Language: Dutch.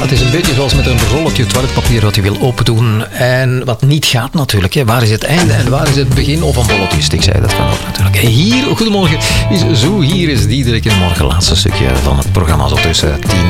het is een beetje zoals met een rolletje toiletpapier wat je wil open doen en wat niet gaat natuurlijk. Hè. Waar is het einde en waar is het begin? Of een bolletjestik, zei dat kan ook natuurlijk. En hier, goedemorgen, is Zo, hier is Diederik en morgen laatste stukje van het programma zo tussen 10